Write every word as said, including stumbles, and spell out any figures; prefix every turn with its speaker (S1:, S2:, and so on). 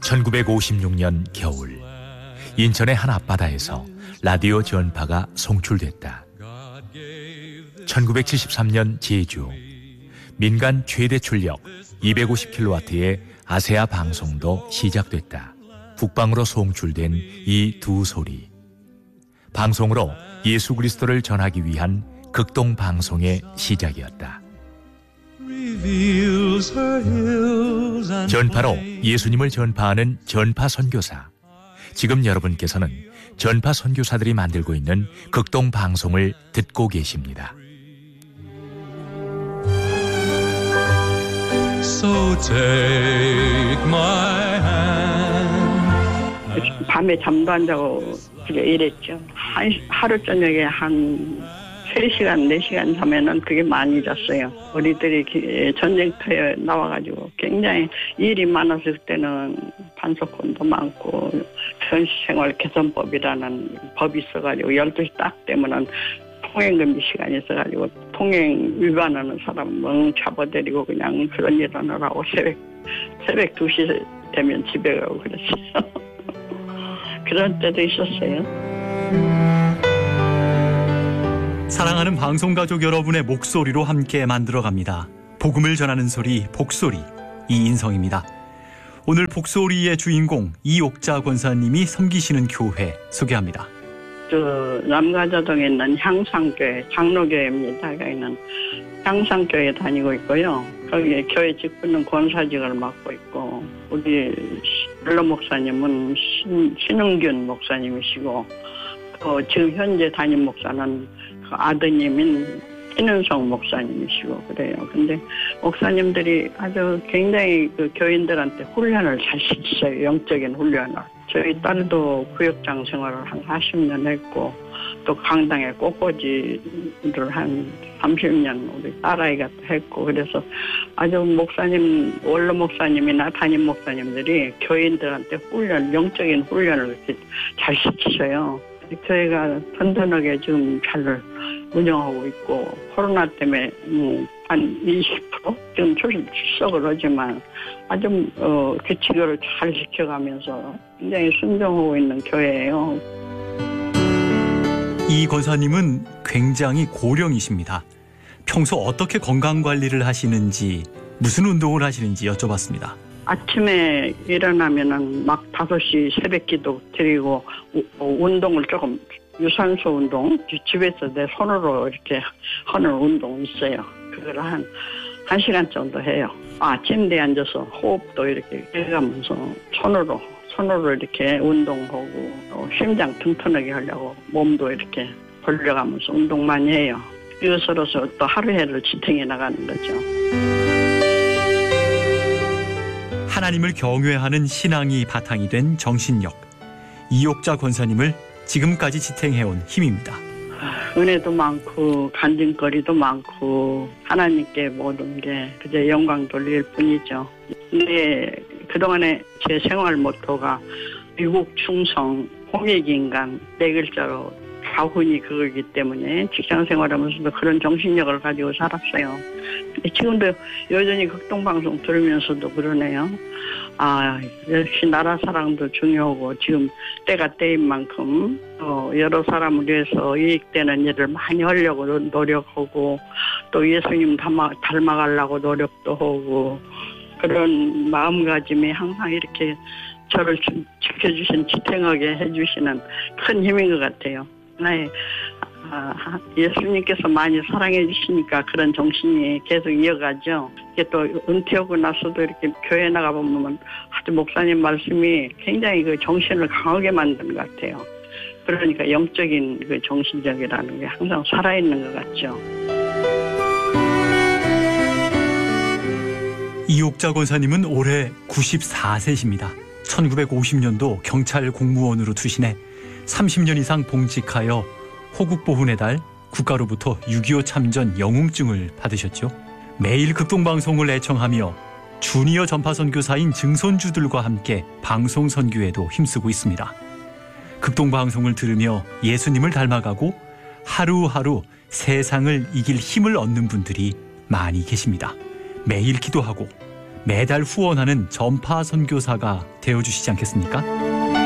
S1: 천구백오십육 년 겨울, 인천의 한 앞바다에서 라디오 전파가 송출됐다. 천구백칠십삼 년 제주, 민간 최대 출력 이백오십 킬로와트의 아세아 방송도 시작됐다. 북방으로 송출된 이 두 소리, 방송으로 예수 그리스도를 전하기 위한 극동 방송의 시작이었다. 전파로 예수님을 전파하는 전파 선교사. 지금 여러분께서는 전파 선교사들이 만들고 있는 극동 방송을 듣고 계십니다.
S2: So take my hand.
S3: 밤에 잠도 안 자고 그게 이랬죠. 한, 하루 저녁에 한 세 시간, 네 시간 자면은 그게 많이 잤어요. 우리들이 전쟁터에 나와가지고 굉장히 일이 많았을 때는 반석권도 많고 전시생활 개선법이라는 법이 있어가지고 열두 시 딱 되면은 통행금지 시간이 있어가지고 통행 위반하는 사람 멍 잡아들이고 그냥 그런 일 하느라고 새벽, 새벽 두 시 되면 집에 가고 그랬어요. 그런 때도 있었어요.
S4: 사랑하는 방송가족 여러분의 목소리로 함께 만들어갑니다. 복음을 전하는 소리, 복소리, 이인성입니다. 오늘 복소리의 주인공 이옥자 권사님이 섬기시는 교회 소개합니다.
S3: 저 남가자동에 있는 향상교회, 장로교회입니다. 거기는 향상교회에 다니고 있고요. 거기에 교회 직분은 권사직을 맡고 있고, 우리 원로 목사님은 신, 신흥균 목사님이시고, 또 지금 현재 담임 목사는 그 아드님인 신은성 목사님이시고 그래요. 근데 목사님들이 아주 굉장히 그 교인들한테 훈련을 잘 시켰어요. 영적인 훈련을. 저희 딸도 구역장 생활을 한 사십 년 했고, 또 강당에 꽃꽂이를 한 삼십 년 우리 딸아이가 했고, 그래서 아주 목사님, 원로 목사님이나 담임 목사님들이 교인들한테 훈련, 영적인 훈련을 이렇게 잘 시키셔요. 교회가 튼튼하게 지금 잘 운영하고 있고, 코로나 때문에 한 이십 퍼센트 지금 출석을 하지만 아주 어, 규칙을 잘 지켜가면서 굉장히 순종하고 있는 교회예요.
S4: 이 권사님은 굉장히 고령이십니다. 평소 어떻게 건강관리를 하시는지, 무슨 운동을 하시는지 여쭤봤습니다.
S3: 아침에 일어나면은 막 다섯 시 새벽기도 드리고 우, 운동을 조금 유산소 운동 집에서 내 손으로 이렇게 하는 운동이 있어요. 그걸 한 한 시간 정도 해요. 아, 침대에 앉아서 호흡도 이렇게 해가면서 손으로 손으로 이렇게 운동하고 또 심장 튼튼하게 하려고 몸도 이렇게 벌려가면서 운동 많이 해요. 이것으로서 또 하루해를 지탱해 나가는 거죠.
S4: 하나님을 경외하는 신앙이 바탕이 된 정신력, 이옥자 권사님을 지금까지 지탱해온 힘입니다.
S3: 은혜도 많고 간증거리도 많고 하나님께 모든 게 그저 영광 돌릴 뿐이죠. 근데 그동안에 제 생활 모토가 미국 충성, 홍익인간 네 글자로 가훈이 그거기 때문에 직장 생활하면서도 그런 정신력을 가지고 살았어요. 근데 지금도 여전히 극동방송 들으면서도 그러네요. 아, 역시 나라 사랑도 중요하고 지금 때가 때인 만큼 어, 여러 사람을 위해서 이익되는 일을 많이 하려고 노력하고 또 예수님 닮아, 닮아가려고 노력도 하고 그런 마음가짐이 항상 이렇게 저를 지켜주신, 지탱하게 해주시는 큰 힘인 것 같아요. 네, 아, 예수님께서 많이 사랑해 주시니까 그런 정신이 계속 이어가죠. 이게 또 은퇴하고 나서도 이렇게 교회 나가보면 아주 목사님 말씀이 굉장히 그 정신을 강하게 만드는 것 같아요. 그러니까 영적인 그 정신력이라는 게 항상 살아있는 것 같죠.
S4: 이옥자 권사님은 올해 구십사 세십니다. 천구백오십 년도 경찰 공무원으로 투신해 삼십 년 이상 봉직하여 호국보훈의 달, 국가로부터 육이오 참전 영웅증을 받으셨죠. 매일 극동방송을 애청하며 주니어 전파선교사인 증손주들과 함께 방송선교에도 힘쓰고 있습니다. 극동방송을 들으며 예수님을 닮아가고 하루하루 세상을 이길 힘을 얻는 분들이 많이 계십니다. 매일 기도하고 매달 후원하는 전파 선교사가 되어주시지 않겠습니까?